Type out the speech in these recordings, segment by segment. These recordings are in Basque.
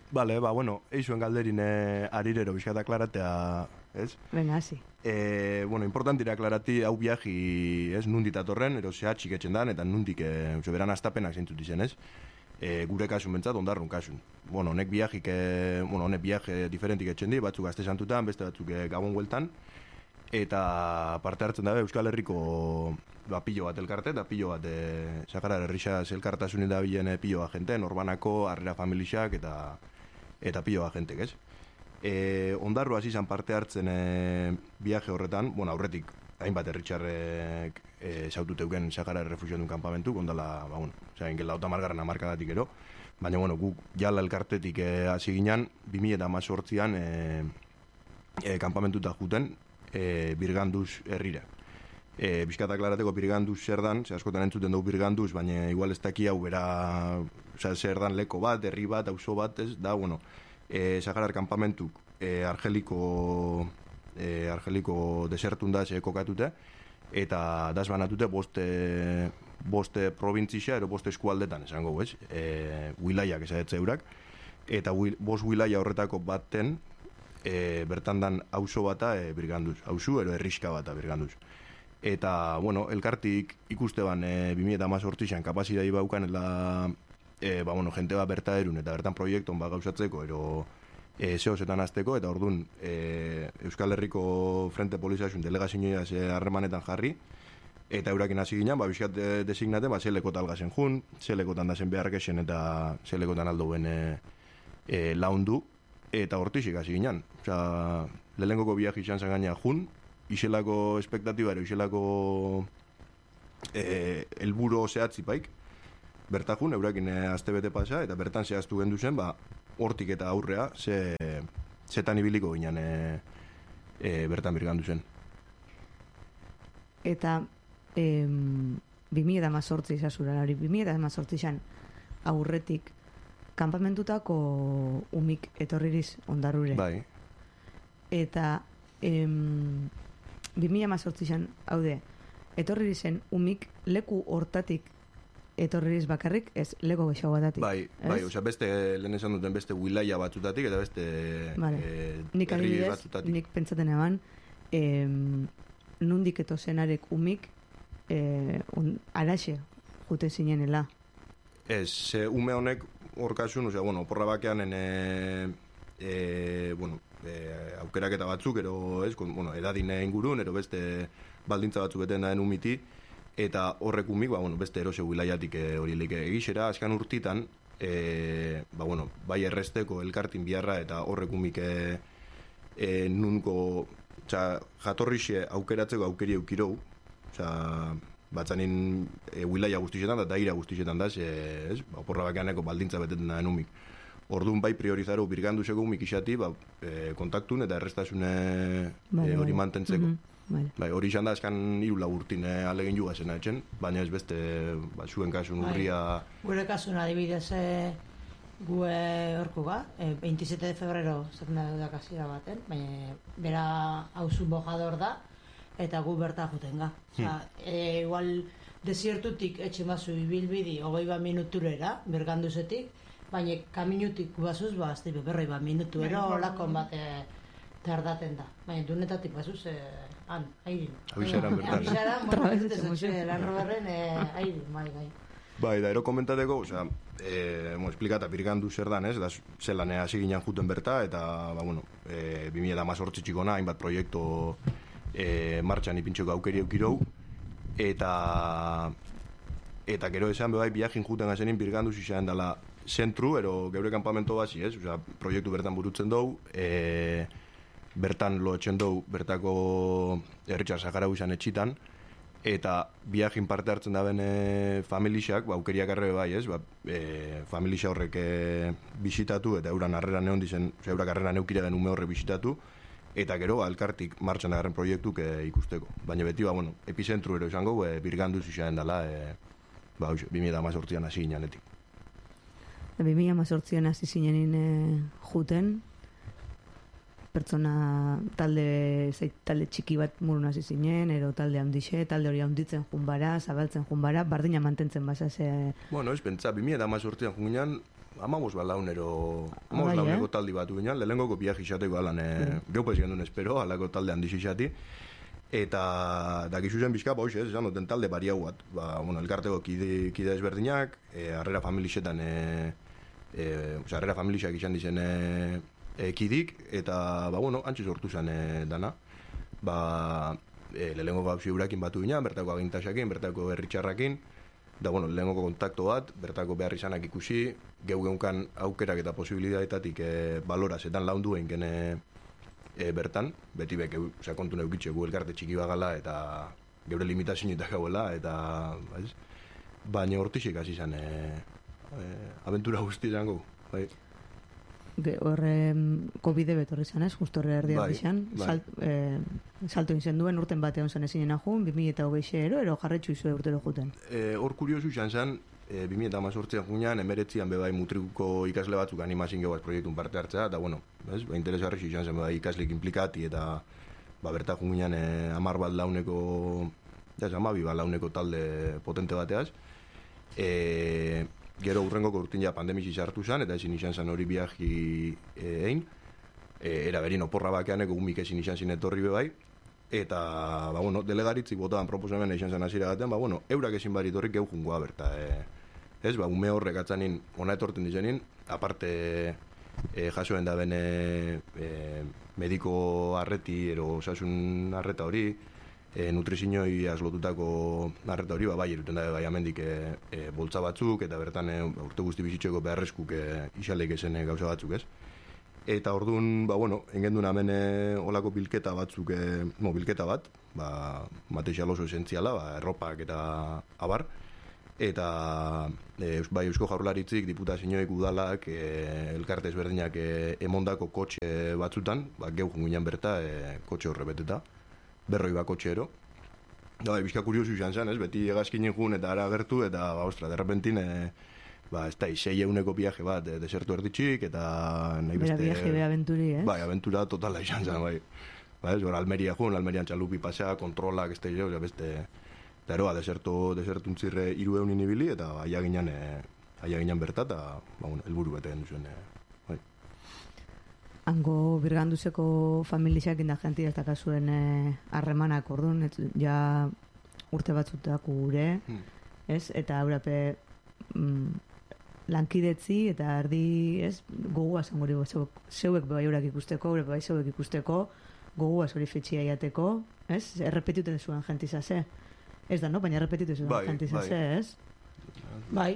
Bale, bueno, eixuen galderin arirero bizkata klaratea, ez? Venga, hasi. Importantira klarati hau viaji, ez, nundit atorren, ero zehatxik etxen dan, eta nundik, beran astapenak zeintzut izen, ez? Gure kasun bentsat, ondarrun kasun. Honek viaje diferentik etxen di, batzuk Gazte Santutan, beste batzuk Gabon hueltan, eta parte hartzen dabe Euskal Herriko pilo bat elkarte, eta pilo bat Sahara Herrixaz elkartasunin da bilen pilo bat jente, Norbanako, Harrera Familixak, eta pilo bat jentek, ez? Ondarru hasi izan parte hartzen viaje horretan, aurretik hainbat herritxarrek zaututeuken Sahara Refugiandun kanpamentuk, ondala, ingela 30. hamarkadatik ero, baina, guk jala elkartetik hasi ginen, 2018an kanpamentuta juten, Birganduz herrira. Bizkata klarateko Birganduz zer dan, askotan entzuten dugu Birganduz, baina igual ez daki hau bera, zer dan leko bat, herri bat, auzo bat, ez da, Saharar kanpamentuk Argeliko desertun da kokatute, eta daz banatute boste probintzixa, ero boste eskualdetan, esango, ez? Wilaiak esaetze eurak, eta bost wilaia horretako baten, bertan dan auzo bata Birganduz, auzu ero herriska bata Birganduz. Eta, elkartik ikuste ban 2018an kapazidai baukan jente bat berta erun eta bertan proiekton gauzatzeko ero zehozetan azteko, eta orduan Euskal Herriko Frente Polizasun delegazioa harremanetan jarri, eta eurakin hasi ginen, bizkat designaten, zeleko talgazen jun, zelekotan dazen beharrak esen, eta zelekotan aldoen laundu, eta hortixik hasi ginen. Lehengoko viaje izan zen gaina jun, iselako espektatiba ero, iselako elburo zehatzipaik, bertajun, eurakin astebete pasa, eta bertan zehaztu gendu zen, hortik eta aurrea, zetan ibiliko ginen bertan Birgandu zen. Eta 2018 izazura, 2018 izan aurretik, kanpamentutako umik etorririz ondarrure. Bai. Eta 2018 izan, haude, etorririzen umik leku hortatik etorririz bakarrik, ez lego gexau batatik. Bai, beste, lehen esan duten beste wilaia batzutatik, eta beste nik herri adibidez, batzutatik. nik pentsaten eban, nundik eto zenarek umik araxe jute zinenela. Ez, ume honek horkasun, oporra bakean aukeraketa batzuk, ero, edadine ingurun, ero beste baldintza batzuk beten daen umiti, eta horrek umik, beste erose wilaiatik hori egixera, azkan urtitan, bai erresteko elkartin biharra, eta horrek umik nunko, jatorrixe aukeratzeko aukeri eukirou, batzanin wilaia guztixetan, eta daira guztixetan da, oporra bakeaneko baldintza beteten daen umik. Orduan bai priorizaro Birganduzeko umik isati, kontaktun eta errestasune hori mantentzeko. Bai, hori izan da, eskan 3 urtin alegin jugazena etxen, baina ez beste, zuen kasun urria... Gure kasun adibidez gu horko 27 de febrero zaten da kasira baten, baina bera hauzu bojador da, eta gu berta juten ga. Igual desiertutik etxe mazu ibilbidi 20 minuturera, Birganduzetik, baina kaminutik bazuz, azte beberroi minutu ero, olakon bat tardaten da. Baina dunetatik bazuz, hairin. Abixaran bertan. Abixaran, lan roberren, hairin, bai. Bai, da ero komentateko, esplikata Birgandu zer dan, ez, da zelan hasi ginen juten berta, eta, 2018 txikona, hainbat proiektu martxan ipintxoko aukeri eukirou, eta gero esan bai viajin juten gazenin Birgandu zizaren dela zentru, ero geure kanpamento basi, ez, proiektu bertan burutzen dugu, bertan lo etxen dugu, bertako herritxar Saharau izan etxitan, eta viajin parte hartzen da bene familixak, aukeriak arrebe bai, ez, familixa horrek bisitatu, eta euran harrera neon dizen, eurak harrera neukire den ume horre bisitatu, eta gero alkartik martxan dagarren proiektuk ikusteko. Baina beti, epizentru ero izango, Birganduz izan dela, 2018an hasi ginenetik. 2018an hasi zinenin juten, pertsona talde txiki bat murun hasi zinen, ero talde handixe, talde hori handitzen junbara, zabaltzen junbara, bardina mantentzen basa ze... Ez pentsa, 2018an junginan, amabos launeko taldi batu ginen, lehengoko biak izateko alan, geupez gendun espero, alako talde handiz izati, eta dakizu zen bizka, hoxe, esan duten talde bariau bat, elkarteko kide ezberdinak, harrera familixetan, harrera familixak izan dizen kidik, eta, antzi sortu zen dana, lehenengo gauzi urakin batu ginen, bertako agintasakin, bertako herritxarrakin, da, lehengoko kontakto bat, bertako behar izanak ikusi, geunkan aukerak eta posibilitateetatik balorazetan laundu egin bertan, beti kontu neukitxe gu elkarte txiki bagala eta geure limitazioetak gauela, eta baina hortixik hasi izan abentura guzti izango, bai. Horre COVID betorri izan ez, justo horre erdi izan, salto izen duen urten batean zen ezinen ahun, 2008 ero jarretxu izue urtero juten. Hor kuriosu izan zen, 2018an junean, emeretzian bebai mutrikuko ikasle batzuk animazin gehuaz proiektun parte hartzea, eta interesgarri izan zen bebai ikasleik implikati, eta berta junean 10 bat launeko, talde potente bateaz. Gero urrengoko urtin ja pandemizi sartu zen, eta ezin izan zen hori biaji egin. Era berin oporra bakeaneko gumik ezin izan zin etorri bebai. Eta, delegaritzik botadan proposamen izan zen hasiera gaten, eurak ezin barit horrik geu jungoa berta. Ume horrek atzanin, ona etorten dizenin, aparte jasoen da bene mediko arreti, ero osasun arreta hori, nutrizioi aslotutako arreta hori, bai, eruten da bai amendik boltza batzuk, eta bertan urte guzti bizitzeko beharrezkuk isaleik esen gauza batzuk, ez? Eta orduan, engendun hemen olako bilketa batzuk, bilketa bat, material oso esentziala, erropak eta abar, eta bai Eusko Jaurlaritzik, diputazioek, udalak, elkarte ezberdinak emondako kotxe batzutan, geu junguinan berta, kotxe horre beteta, berroi kotxe ero. Bizka kuriosu izan zen, beti egazkinen jun eta ara agertu, eta, derrepentin, ez da, 6 eguneko viaje bat, desertu erditxik, eta nahi beste... Bera viaje be aventuri, ez? Bai, aventura totala izan zen, bai. Almeria jun, Almerian txalupi pasea, kontrolak, ez da, beste... Eta eroa, desertuntzirre 3 egunin ibili, eta aia ginen berta, eta helburu bete duzuen, bai. Hango birganduzeko familiak inda jenti ez dakazuen harremanak orduan, ja urte batzutak gure, ez? Eta aurape lankidetzi eta erdi, ez? Gogua zangori zeuek bai eurak ikusteko, aurape bai zeuek ikusteko, gogua zori fetxia iateko, ez? Errepetuten zuen jentizase. Ez da, no? Baina errepetitu zuen jentizase, ez? Bai,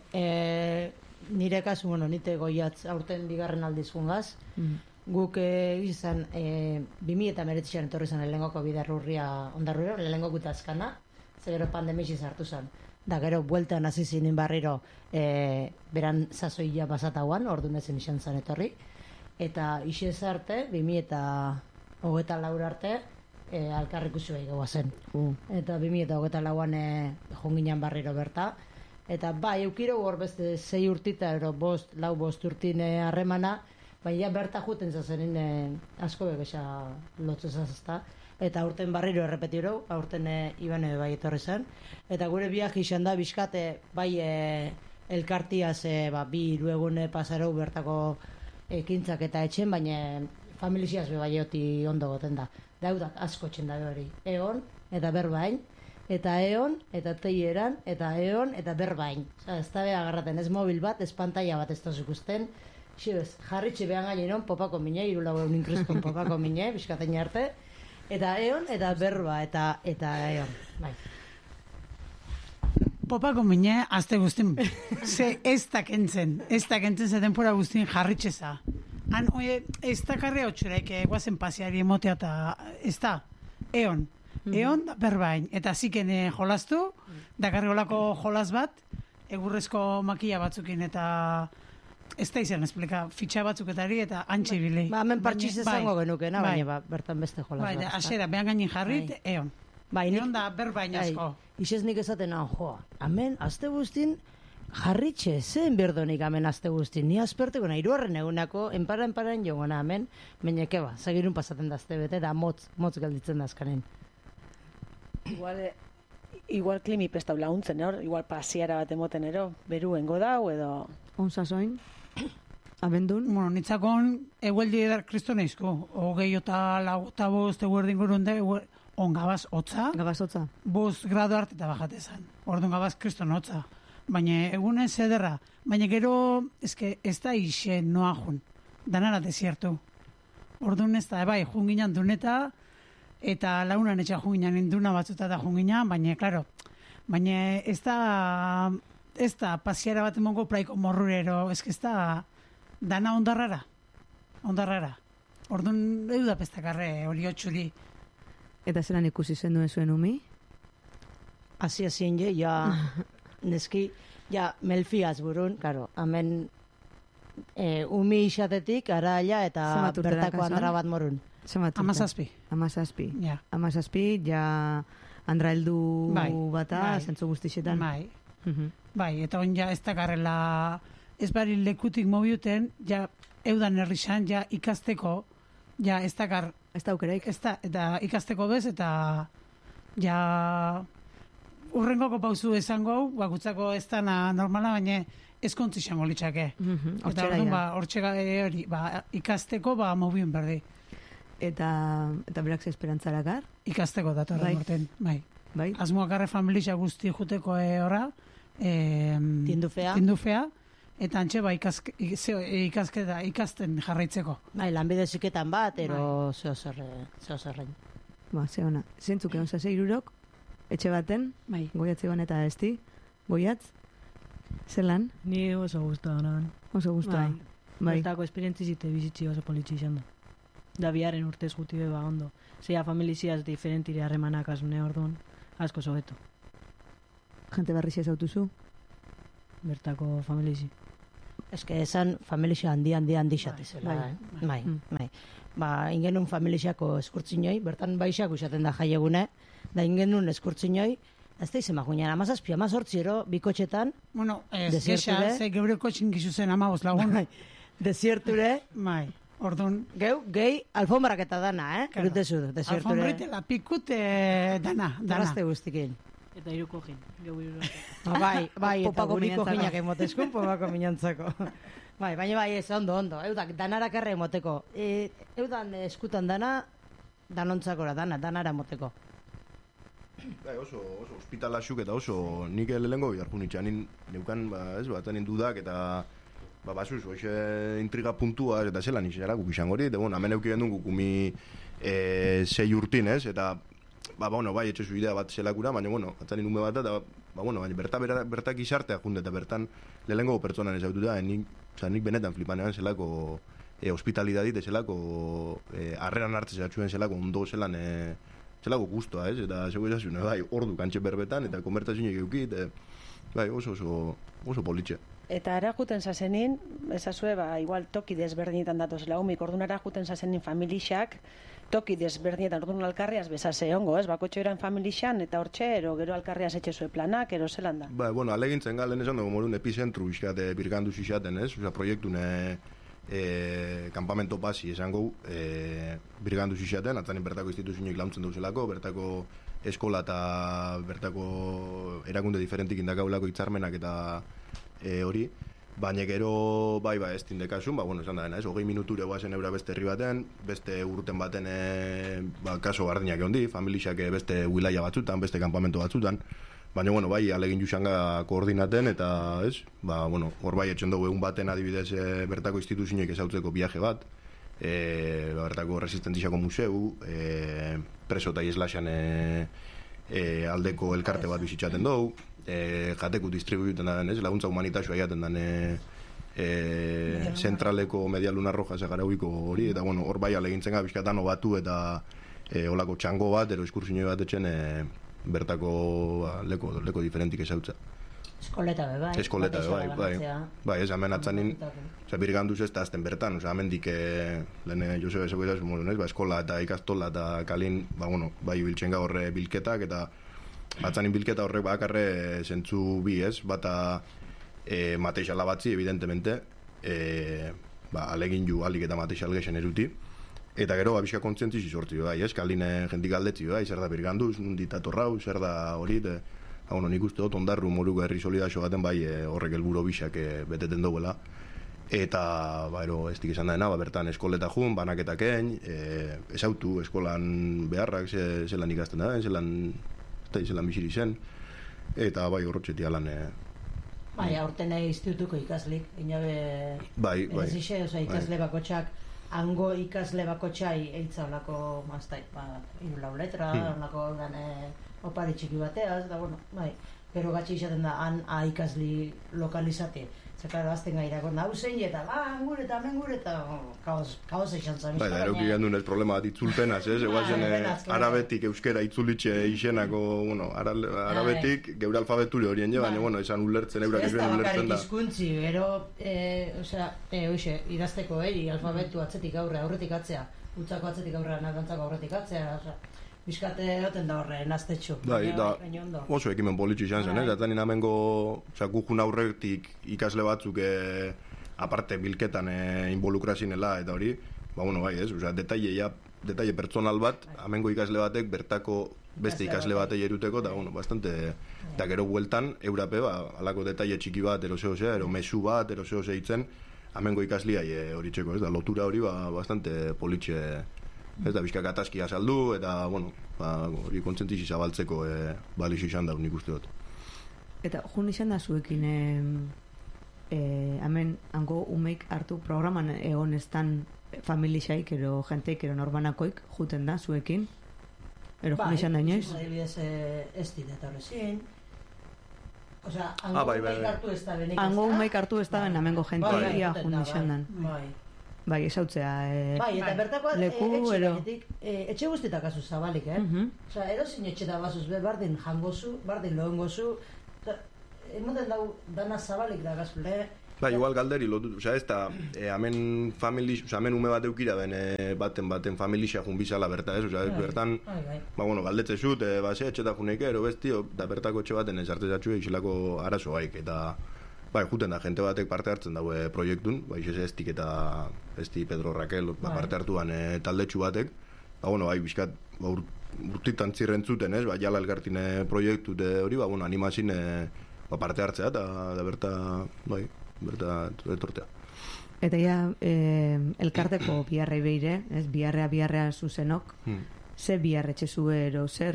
nire kasu, nite goiatz aurten bigarren aldizun gaz. Guk izan 2019an etorri zen lehengoko bidarrurria ondarruro, lehengoko gutazkana, ze gero pandemisi sartu zen. Da gero, bueltan hasi zinen barriro beran sasoia basatauan, orduan ezen izan zen etorri. Eta isez arte, 2024 arte, alkarrikusi bai gaua zen. Eta 2024an jonginan barriro berta. Eta bai, eukiro hor beste 6 urtita, ero 5 urtin harremana, baina berta juten zazenin asko begesa lotzen zazazta. Eta aurten barriro errepetiro, aurten Ibane bai etorri zen. Eta gure viaje izan da, bizkate, bai elkartiaz 2-3 egun pasarau bertako ekintzak eta etxen, baina familiziaz bai oti ondo goten da. Daudak asko txen da hori. Egon, eta berbain, eta eon, eta teieran, eta eon, eta berbain. Ez da beha agarraten, ez mobil bat, ez pantalla bat ez da zukusten. Jarritxe behan gainenon, popako mine, 3 inkruzkon popako mine, bizkaten arte. Eta eon, eta berba, eta eon. Bai. Popako mine, azte guztin. Ze ez da kentzen ze denpora guztin jarritxeza. Han, ez da karre hotxurek, guazen pasiari emotea eta ez da, eon da berbain, eta ziken jolastu, da karriolako jolas bat, egurrezko makilla batzukin, eta ez da izan esplika, fitxa batzuketari eta antxe bili. Hemen partxiz ezango genukena, baina bertan beste jolas bat. Bai, asera, behan gainin jarrit, eon. Eon da berbain asko. Ixez nik esaten hemen, azte guztin, jarritxe, zen berdonik hemen azte guztin, ni asperteko nahi, 2 egunako, enparan jogona hemen, meneke zagirun pasaten da azte bete, da motz gelditzen da azkanen. Igual klimi pestau launtzen, igual pasiara bat emoten ero, beruengo dau, edo... onzazoin, abendun. Bueno, nitzakon, egueldi edar kristoneizko, 24 eguerdin gurunde, gabaz hotza, Gabazotza. 5 grado arte eta bajatezan. Orduan gabaz kriston hotza. Baina egunen zederra. Baina gero, ez da ixe noa jun. Danara desiertu. Orduan ez da, bai, junginan duneta, eta launan etxa junginan induna batzuta da junginan, baina, klaro, baina ez da pasiara bat emongo plaiko morrurero, ez da dana ondarrara. Orduan, edu da pestakarre, oliotxuri. Eta zelan ikusi zen duen zuen umi? Hasien je, ja, neski, ja, melfiaz burun, karo, hemen umi isatetik, araia eta Zenbat urte bertako dakazan? andra bat morun. Zenbat urte? 17. 17. Ja. 17, ja andra heldu Bai, bata, bai. zentzu guztixetan. Bai, Mhm. bai, eta on ja ez da garrela, ez bari lekutik mobiuten, ja eudan herrixan, ja ikasteko, ja ez da gar, Ez da aukeraik. ez da, eta ikasteko bez, eta ja urrengoko pauzu esango hau, bakutzako ez dana normala, baina ezkontzi izango litzake. Eta Hortxera orduan, ja. hortxe hori, ikasteko, mobiun berdi. Eta berak ze esperantzarakar, Ikasteko datorren Bai. urten, bai. bai? Asmoak garre familia guzti juteko horra, Tindufea. eta antxe ikasten jarraitzeko. Bai, lanbide ziketan bat, ero zeo zerrein. Ba, ze ona. Zentzuk egon zase irurok, etxe baten, Bai. goiatzi eta esti, goiatz, zelan, Ni oso guztua nahan. oso guztua. Bai. Bertako esperientzi zite bizitzi oso politxe izan da. Da biaren urtez guti beba ondo. Zeia familiziaz diferentire harremanak asune orduan, asko sobeto. Jente barri zautuzu. Bertako familizi. Eske esan familia handi xatezela, bai, bai, Mm. bai. Ba, ingenun familiako eskurtzinoi, bertan baixak usaten da jaiegune, da ingenun eskurtzinoi, ez da izema juinan, 17, 18 bikotxetan, Bueno, ez Desierture. gesa, ze geureko txingizu zen 15 lagun. bai, desierture, Bai, orduan, gehi alfombrak eta dana, Claro. Erutezu, desierture, alfombritela, pikut, dana. gazte guztikin. Eta iruko jin, geu iruko. Bai, eta Popako guriko minantzako. jinak emotezkun, popako minantzako. Bai, baina ez, ondo, eudak danarak erre emoteko. Eudan eskutan dana, danontzakora, danara emoteko. Bai, oso ospitalaxuk eta oso nik lehengo biharkun itxan neukan, baten dudak eta basuz, hoxe intriga puntua eta zelan izera guk izango hori, eta bueno, hemen eukien duen gukumi 6 urtin, ez, eta bai, etxezu idea bat zelakura, baina, bueno, atzanin ume bat, eta, baina bertak izartea junde, eta bertan lehengo pertsonan ezautu da, nik benetan flipanean zelako hospitalidadit, zelako harreran hartze zatxuen zelako ondo zelan, zelako guztua, ez, eta zego ezazun, bai, ordu kantxe berbetan, eta konbertazioak eukit, bai, oso politxe. Eta ara juten zazenin, ezazue, igual toki desberdinetan datoz laumik, orduan ara juten zazenin familixak, toki desberdinetan, orduan alkarriaz bezase ongo, ez? Bakotxo eran familixan, eta hortxe, ero gero alkarriaz etxezue planak, ero zelan da. Ba, bueno, alegintzen galen esan dugu morun epizentru izate birgandu zizaten, ez? Osa, proiektune kampamento pasi esango birgandu zizaten, atzanin bertako instituzioik launtzen duzelako, bertako eskola eta bertako erakunde diferentik indakaulako hitzarmenak eta hori, baina gero bai ez tindekasun, bueno, esan da dena, 20 minuture guazen eura beste herri baten, beste urten baten kaso gardinak egon di, familiak beste wilaia batzutan, beste kampamento batzutan, baina, bueno, bai, alegin jusanga koordinaten, eta, ez, bueno, hor bai etxen dugu egun baten adibidez bertako instituzioek ezautzeko viaje bat, bertako resistentziako museu, preso eta ieslaxan aldeko elkarte bat bizitzaten dugu, jateku distribuyuten da den, laguntza humanitasua jaten den zentraleko Media Luna Roja Zagarauiko hori, eta bueno, hor bai alegintzen bizkatan obatu eta olako txango bat, ero eskursinoi bat etxen bertako leko diferentik ezautza. Eskoleta be, bai, ez, hemen atzanin, birganduz ez da azten bertan, hemen dik, lehen Josebe Zegoitaz, eskola eta ikastola eta kalin, bueno, bai biltzen horre bilketak, eta atzanin bilketa horrek bakarre zentzu bi, ez, bata mateixala batzi, evidentemente, alegin ju alik eta mateixal gexen eruti, eta gero bizka kontzientzizi sortzi, bai, ez, kalin jentik aldetzi, bai, zer da birganduz, nunditatorrau, zer da hori, nik uste dut ondarru moruko herri solidaxo baten bai horrek helburu bisak beteten duela. Eta, ez dik esan daena, bertan eskoleta jun, banaketak egin, esautu eskolan beharrak, zelan ikasten da, zelan biziri zen, eta horrotxetik alan... Aurten institutuko ikaslik, inabe... Bai. Ikasle bakotxak, hango ikasle bakotxai eitza olako, irulau letra, olako opari txiki bateaz, da, gero gatxe izaten da, han ikasli lokalizate. Zekaro, azten gairako nauzein, eta gure eta hemen gure, eta kaos eixan zan. Erauki gandun ez problema bat itzulpenaz, eguazen arabetik euskera itzulitxe izenako, arabetik geure alfabetule horien jo, baina, esan ulertzen, eurak ez ben ulertzen da. Ez da bakarik izkuntzi, bero, idazteko alfabetu atzetik aurretik atzea, utzako atzetik aurrean, nagantzako aurretik atzea, bizkate egoten da horre, naztetxo. Oso ekimen politxu izan zen, eta zanin amengo gujun aurretik ikasle batzuk aparte bilketan involukrazinela eta hori, detaile personal bat, amengo ikasle batek bertako beste ikasle batei eruteko, eta bastante, eta gero bueltan, eurape, alako detaile txiki bat, eroseo mesu bat, eroseo itzen, amengo ikasliai horitzeko, lotura hori, bastante politxe. Ez da, bizkak ataskia saldu, eta, hori kontzentizi zabaltzeko balix izan da, nik uste dut. Eta, jun izan da zuekin, hemen, hango umeik hartu programan egon estan familixaik, ero jenteik, ero norbanakoik, juten da zuekin? Ero jun izan da inoiz? Adibidez, ez dit eta horrezin. Osea, hango umeik hartu ez da benik ez da? Hango umeik hartu ez da ben, hemengo jenteik, ia jun izan da. Bai, esautzea eta bertako leku, ero... etxe guztietak azu zabalik, Osa, edozin etxeta bazuz, bardin jangozu, bardin lohengozu, emoten dau dana zabalik da gazule. Igual galderi, ez da, hemen ume bat eukira ben baten familia jun bizala berta, bertan, galdetze zut, etxeta juneik, ero besti, da bertako etxe baten esartezatxu egizilako arazo haik, eta... juten da, jente batek parte hartzen daue proiektun, estik eta esti Pedro Raquel parte hartuan taldetxu batek, bizkat urtitan zirrentzuten, jala elkartine proiektu hori, animazin parte hartzea, eta berta etortea. Eta ja, elkarteko biharrei behire, biharrea zuzenok, ze biharretxe zuero, zer,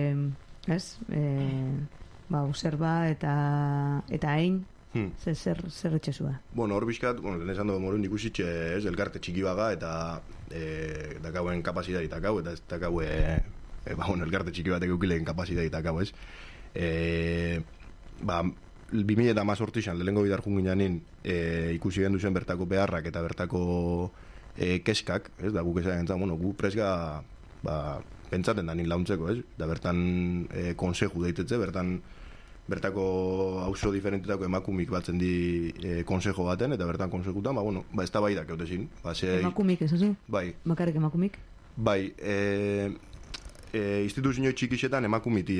zer eta hain, zer etxezua? Hor bizkat, esan dugu morun ikusitxe elkarte txiki baga eta dakauen kapazidari takau, eta ez dakau elkarte txiki batek eukileen kapazidari takau, ez? 2018 izan, lehenko bidar junginan ikusi gendu zen bertako beharrak eta bertako keskak, ez da guk esan gentzen, gu presga pentsaten da nin launtzeko, ez? Da bertan konseju deitetze, bertako auzo diferentetako emakumik batzen di konsejo baten, eta bertan konsekutan, ez da bai da keutezin. Emakumik, ez oso? Bai. Bakarrik emakumik? Bai, instituzio txikixetan emakumiti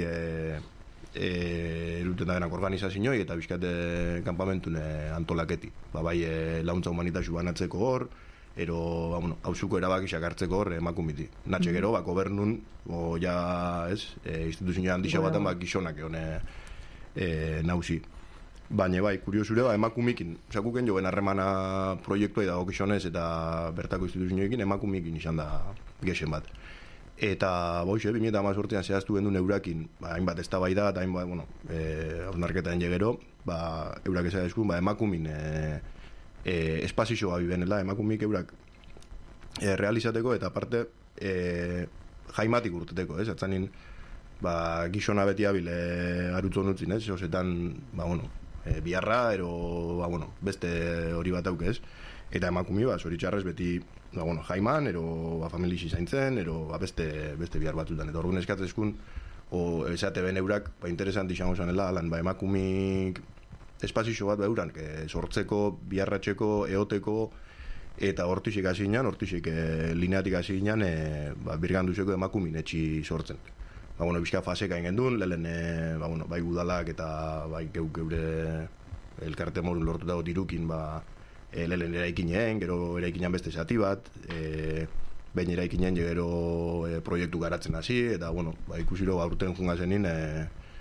eruten da denak organizazioi eta bizkate kanpamentun antolaketi. Bai, launtza humanitasu banatzeko hor, ero, hauzuko erabakisak hartzeko hor emakumiti. Natxe gero, gobernun, instituzio handisa baten gizonak egon nauzi. Baina kuriosure emakumikin, zakuken joen harremana proiektua dago gizonez eta bertako instituzioekin emakumikin izan da gexen bat. Eta 2018an zehaztu gendu neurakin, hainbat ez da bai da, eta hainbat, hausnarketaen jegero, eurak ez eskun, emakumin espazio gabi benela, emakumik eurak realizateko eta aparte jaimatik urteteko, ez? Atzanin, gizona beti abile arutzen utzin, ez? Osetan, biharra, ero, beste hori bat auke, ez? Eta emakumi, zoritxarrez beti, jaiman, ero, familixi zaintzen, ero, beste bihar batzutan. Eta orduan eskatzezkun, esate ben eurak, interesanti izango zanela, emakumik espazio bat euran, sortzeko, biharratxeko, eoteko, eta hortixik hasi ginen, lineatik hasi ginen, birganduzeko emakumin etxi sortzen. Bizka faseka ingen duen, lehen, bai gudalak eta bai geure elkarte morun lortu dago dirukin, lehen eraikinen, gero eraikinean beste zati bat, behin eraikinen gero proiektu garatzen hasi, eta, ikusiro aurten junga zenin,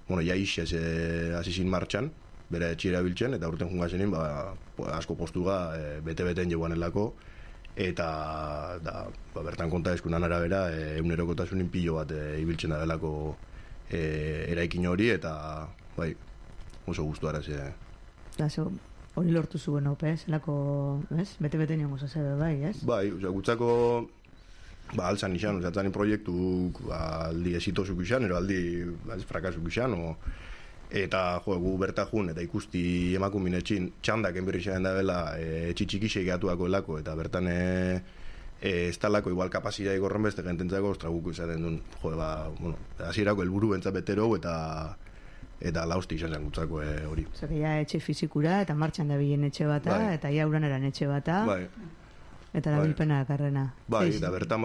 bueno, ja isez hasizin martxan, bere etxera biltzen, eta urten junga zenin, asko postuga bete-beten joanelako, eta bertan konta eskunan arabera, egunerokotasunin pilo bat ibiltzen da delako eraikin hori, eta bai, oso guztu ara ze. Hori lortu zuen ope, zelako, bete-bete nion gozazebe, bai, ez? Bai, gutzako, altzan izan, zatzani proiektu aldi esitozuk izan, ero aldi frakasuk izan, eta gu bertajun, eta ikusti emakumin etxin, txandak enberri izan da bela, etxitxikisei gehatuako elako, eta bertan ez talako igual kapazia igorren beste gententzako, ostra guku izaten duen, hasierako helburu bentzat betero, eta lausti izan zen gutzako hori. Zer, ja etxe fizikura, eta martxan da bilen etxe bata, bai. eta ja uran eran etxe bata, bai. Eta labilpena karrena. Bai, eta bertan,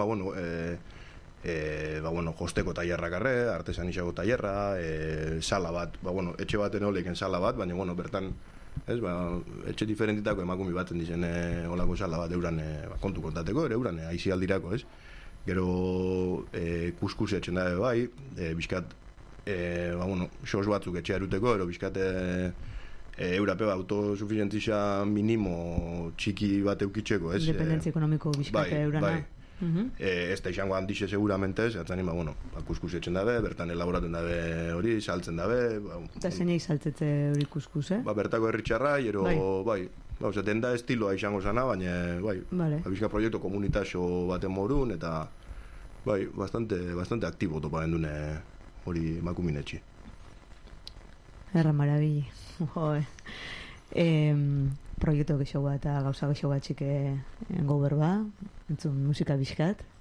josteko tailerra karre, artesanisago tailerra, sala bat, etxe baten oleken sala bat, baina, bertan, etxe diferentitako emakumi baten dizen olako sala bat euran kontu kontateko, euran aizi aldirako, ez? Gero, kuskus etxen dabe bai, bizkat, sos batzuk etxea eruteko, ero bizkat Europe autosuficientisa minimo txiki bat eukitzeko, ez? Independentzia ekonomiko bizkat eurana. Bai. Ez da izango handixe seguramente, ez, atzani, kuskus etxen dabe, bertan elaboraten dabe hori, saltzen dabe. Eta zeinek saltzetze hori kuskus, bertako herritxarra, ero, bai, denda estiloa izango zana, baina, bai, bizka proiektu komunitaxo baten morun, eta, bai, bastante aktibo topa gendune hori makuminetxi. Erra marabili. Proiektu gexo bat eta gauza gexo bat txike engo berba, entzun musika bizkat.